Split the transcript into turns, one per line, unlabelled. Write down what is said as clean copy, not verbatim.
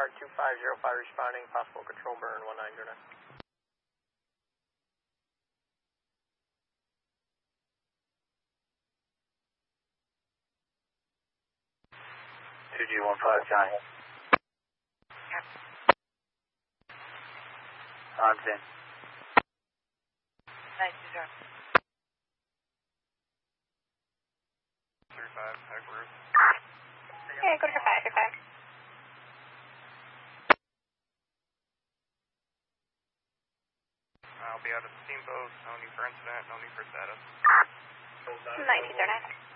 car 2505 responding, possible control burn 1909.
2G15 Johnny. On 10.
Nice, sir.
35, high roof.
Yeah, go to 5, you're 5.
I'll be out of the steamboat, no need for incident, no need for status.
1909.